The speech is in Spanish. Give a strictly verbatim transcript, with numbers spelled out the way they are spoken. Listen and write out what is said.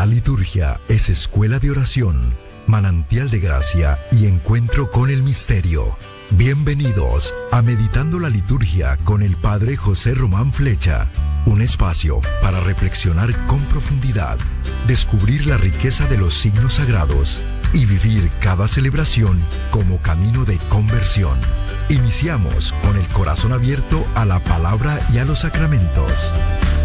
La liturgia es escuela de oración, manantial de gracia y encuentro con el misterio. Bienvenidos a Meditando la Liturgia con el Padre José Román Flecha, un espacio para reflexionar con profundidad, descubrir la riqueza de los signos sagrados y vivir cada celebración como camino de conversión. Iniciamos con el corazón abierto a la palabra y a los sacramentos.